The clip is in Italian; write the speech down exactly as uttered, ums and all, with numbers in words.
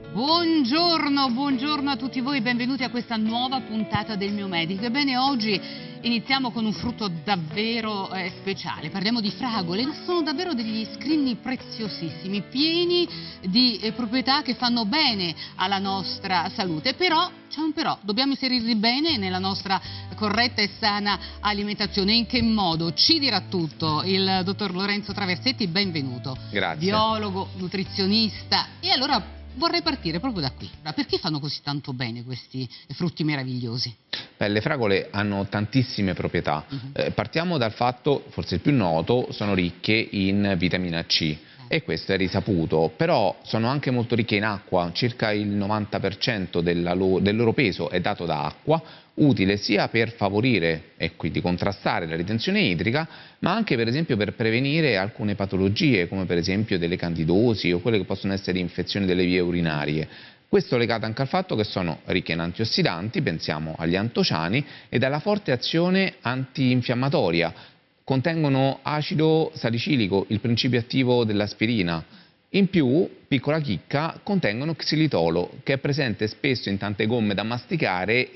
Buongiorno, buongiorno a tutti voi, benvenuti a questa nuova puntata del Mio Medico. Ebbene, oggi iniziamo con un frutto davvero eh, speciale. Parliamo di fragole, ma sono davvero degli scrigni preziosissimi, pieni di eh, proprietà che fanno bene alla nostra salute. Però, c'è un però, dobbiamo inserirli bene nella nostra corretta e sana alimentazione. In che modo? Ci dirà tutto il dottor Lorenzo Traversetti, benvenuto. Grazie. Biologo, nutrizionista. E allora vorrei partire proprio da qui. Perché fanno così tanto bene questi frutti meravigliosi? Beh, le fragole hanno tantissime proprietà. Uh-huh. eh, partiamo dal fatto, forse il più noto, sono ricche in vitamina C. E questo è risaputo, però sono anche molto ricche in acqua, circa il novanta per cento della lo, del loro peso è dato da acqua, utile sia per favorire e quindi contrastare la ritenzione idrica, ma anche per esempio per prevenire alcune patologie, come per esempio delle candidosi o quelle che possono essere infezioni delle vie urinarie. Questo legato anche al fatto che sono ricche in antiossidanti, pensiamo agli antociani, ed alla forte azione antinfiammatoria. Contengono acido salicilico, il principio attivo dell'aspirina. In più, piccola chicca, contengono xilitolo, che è presente spesso in tante gomme da masticare